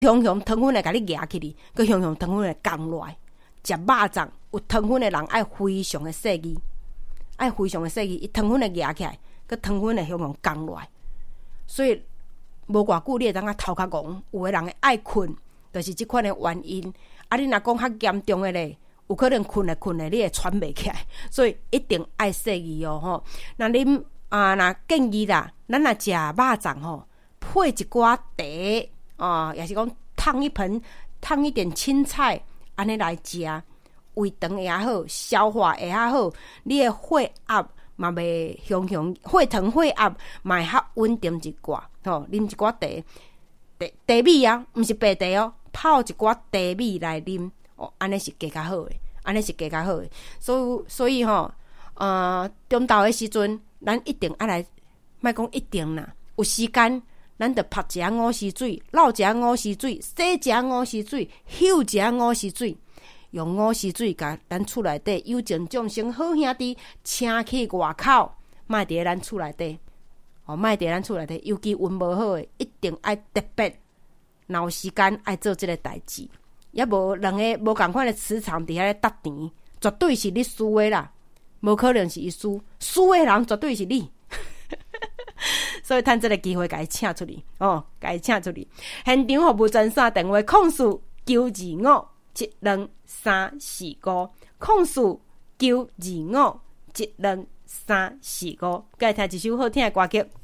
雄雄糖分会甲你夹起哩，佮雄雄糖分会降落来。食肉粽有糖分的人爱非常的细腻，伊糖分会夹起来，佮糖分会雄雄降落来。所以无偌久，你会当啊头壳戆。有的人会爱困，就是即款的原因。啊，你若讲较严重的咧，有可能困咧，你会喘袂起来。所以一定爱细腻哦吼。那恁若建议啦，咱若食肉粽吼，配一寡茶也是讲烫一点青菜，安尼来食，胃肠会较好，消化会较好，你的血压嘛袂雄，血糖血压嘛会较稳定一寡吼。啉一寡茶米啊，毋是白茶哦，泡一寡茶米来啉哦，安尼是加较好诶，所以吼，中昼的时阵，咱一定爱来，莫讲一定啦，有时间。咱着拍一下午时水，捞一下午时水，洗一下午时水，休一下午时水，用午时水甲咱厝内底有情众生好兄弟请去外口，莫伫咱厝内底，尤其运无好诶，一定爱特别若有时间爱做即个代志，也无两个无共款诶磁场伫遐咧搭甜，绝对是你输诶啦，无可能是伊输诶人绝对是你。所以趁这个机会，甲伊请出去，现场服务专线电话：9492123245，9492123245。该听一首好听的歌曲。